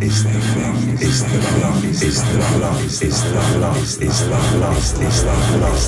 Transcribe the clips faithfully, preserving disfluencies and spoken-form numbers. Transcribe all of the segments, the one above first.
is the flow, is the flow, is the flow, is the flow, is the flow, is the flow, is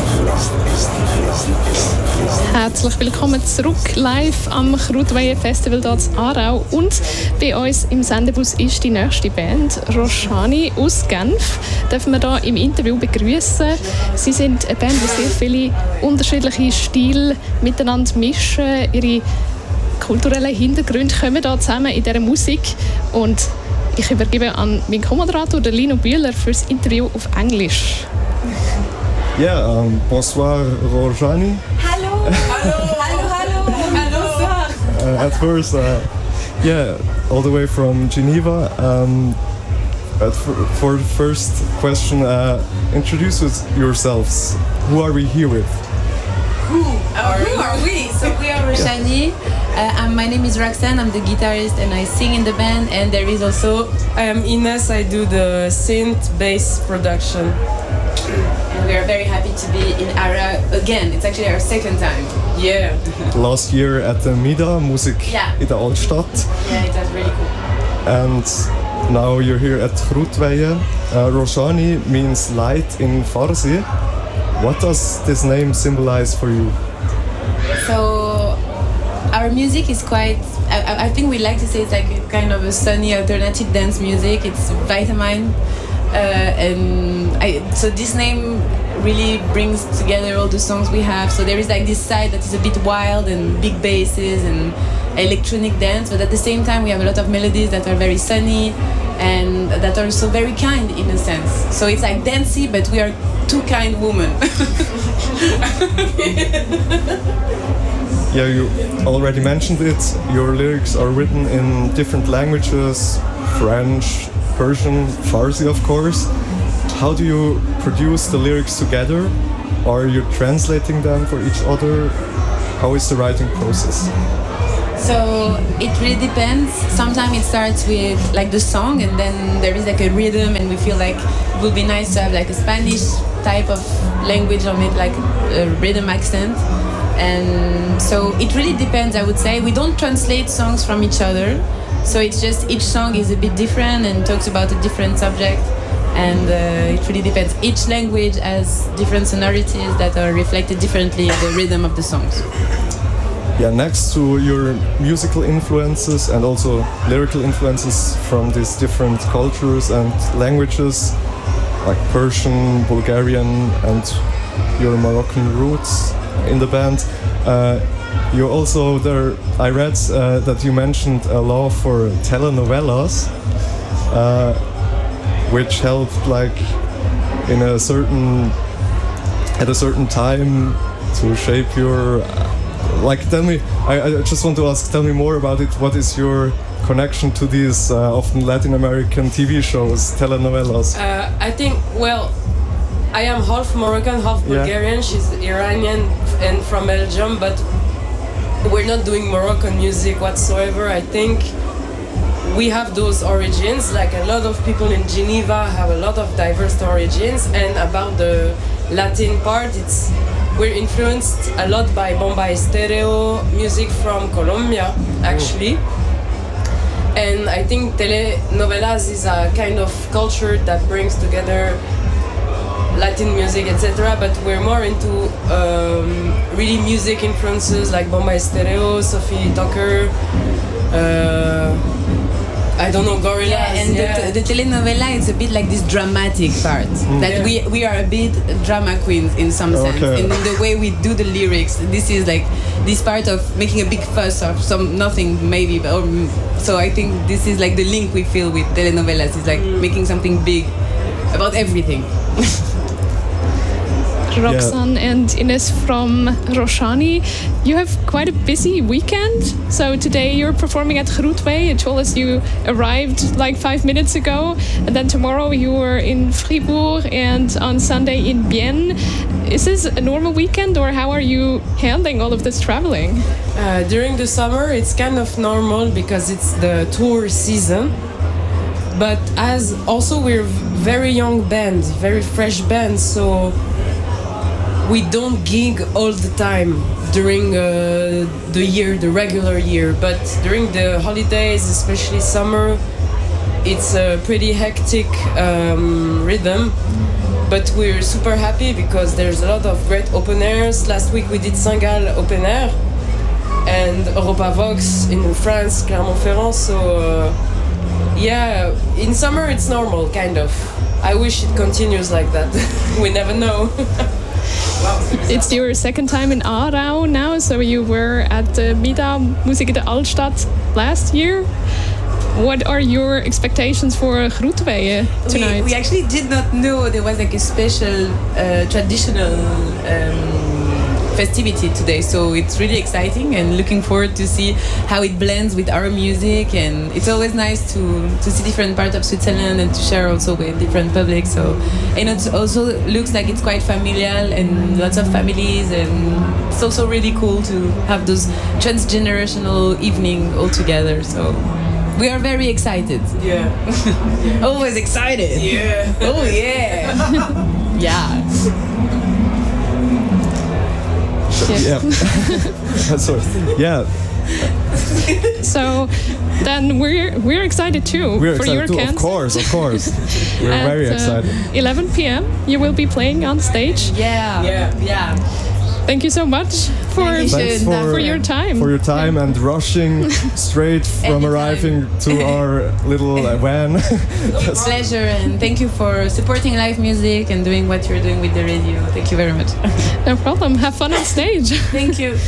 the flow. Herzlich willkommen zurück live am Krautweiher Festival hier in Aarau. Und bei uns im Sendebus ist die nächste Band, Roshani aus Genf. Dürfen wir hier im Interview begrüßen. Sie sind eine Band, die sehr viele unterschiedliche Stile miteinander mischen. Ihre kulturellen Hintergründe kommen hier zusammen in dieser Musik. Und ich übergebe an meinen Co-Moderator, Lino Bühler, für das Interview auf Englisch. Yeah, um, bonsoir, Roshani. Hello. Hello. Hello. Hello. Hello. Uh, at first, uh, yeah, all the way from Geneva. Um, at f- for the first question, uh, introduce yourselves. Who are we here with? Who are, who are we? So we are Roshani. Uh, and my name is Roxanne. I'm the guitarist and I sing in the band. And there is also I am Ines. I do the synth bass production. And we are very happy to be in Aarau again. It's actually our second time. Yeah. Last year at the Mida Musik Yeah. in der Altstadt. Yeah, it was really cool. And now you're here at Krautweiher. Uh, Roshani means light in Farsi. What does this name symbolize for you? So our music is quite, I, I think we like to say it's like a kind of a sunny alternative dance music. It's Vitamin. Uh, and I, so this name really brings together all the songs we have. So there is like this side that is a bit wild and big basses and electronic dance, but at the same time we have a lot of melodies that are very sunny and that are also very kind in a sense. So it's like dancey, but we are two kind women. Yeah, you already mentioned it. Your lyrics are written in different languages, French, Persian, Farsi, of course. How do you produce the lyrics together? Are you translating them for each other? How is the writing process? So it really depends. Sometimes it starts with like the song and then there is like a rhythm and we feel like it would be nice to have like a Spanish type of language on it, like a rhythm accent. And so it really depends, I would say. We don't translate songs from each other. So it's just each song is a bit different and talks about a different subject. And uh, it really depends. Each language has different sonorities that are reflected differently in the rhythm of the songs. Yeah, next to your musical influences and also lyrical influences from these different cultures and languages, like Persian, Bulgarian, and your Moroccan roots in the band, uh, you also there. I read uh, that you mentioned a law for telenovelas, uh, which helped, like, in a certain at a certain time to shape your. Like, tell me, I, I just want to ask, tell me more about it. What is your connection to these uh, often Latin American T V shows, telenovelas? Uh, I think, well, I am half Moroccan, half Bulgarian. Yeah. She's Iranian and from Belgium, but we're not doing Moroccan music whatsoever. I think we have those origins. Like a lot of people in Geneva have a lot of diverse origins, and about the Latin part, it's we're influenced a lot by Bomba Estéreo music from Colombia, actually. Oh. And I think telenovelas is a kind of culture that brings together Latin music, et cetera. But we're more into um, really music influences like Bomba Estéreo, Sophie Tucker, uh, I don't know, Gorillaz. Yeah, and yeah. The, the telenovela is a bit like this dramatic part. Mm. That yeah. we we are a bit drama queens in some sense. Okay. And in the way we do the lyrics, this is like this part of making a big fuss of some nothing maybe. But, or, so I think this is like the link we feel with telenovelas. It's like mm. making something big about everything. Roxanne yeah. and Ines from Roshani, you have quite a busy weekend. So today you're performing at Krautweiher. You told us you arrived like five minutes ago. And then tomorrow you were in Fribourg and on Sunday in Bienne. Is this a normal weekend or how are you handling all of this traveling? Uh, during the summer it's kind of normal because it's the tour season. But as also we're very young band, very fresh band, so we don't gig all the time during uh, the year, the regular year, but during the holidays, especially summer, it's a pretty hectic um, rhythm. But we're super happy because there's a lot of great open airs. Last week we did Saint-Gall open air and Europa Vox in France, Clermont-Ferrand. So uh, yeah, in summer it's normal, kind of. I wish it continues like that. We never know. It's your second time in Aarau now, so you were at the Mida Musik in der Altstadt last year. What are your expectations for Groetweijen tonight? We, we actually did not know there was like a special uh, traditional um, festivity today, so it's really exciting and looking forward to see how it blends with our music. And it's always nice to, to see different parts of Switzerland and to share also with different publics. So, and it also looks like it's quite familial and lots of families, and it's also really cool to have those transgenerational evening all together. So. We are very excited. Yeah. Always excited. Yeah. Oh yeah. Yeah. Yeah. Sorry. Yeah. So then we're we're excited too We're for excited your too. concert. Of course, of course. We're At, very uh, excited. eleven p.m. you will be playing on stage. Yeah. Yeah. Yeah. Thank you so much for Thank you. Thanks for, for your time. for your time and rushing straight from Anytime. arriving to our little uh, van. Pleasure, and thank you for supporting live music and doing what you're doing with the radio. Thank you very much. No problem. Have fun on stage. Thank you.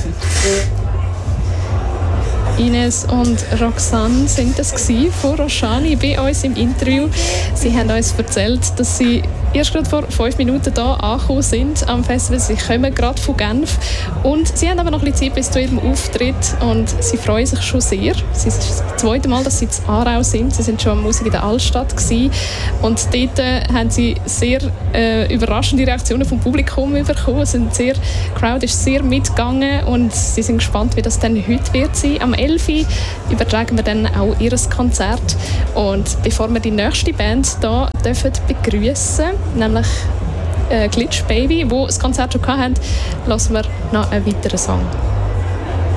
Ines und Roxanne sind das gsi von Roshani bei uns im Interview. Sie haben uns erzählt, dass sie erst gerade vor fünf Minuten hier angekommen sind am Festival. Sie kommen gerade von Genf und sie haben aber noch ein bisschen Zeit bis zu ihrem Auftritt und sie freuen sich schon sehr. Es ist das zweite Mal, dass sie in Aarau sind. Sie sind schon am Musik in der Altstadt gewesen. Und dort äh, haben sie sehr äh, überraschende Reaktionen vom Publikum bekommen. Es sind sehr, die Crowd ist sehr mitgegangen und sie sind gespannt, wie das dann heute wird sein. Am elf Uhr übertragen wir dann auch ihr Konzert. Und bevor wir die nächste Band hier dürfen begrüßen, nämlich äh, Glitch Baby, wo das Konzert schon hatten, hören wir noch einen weiteren Song.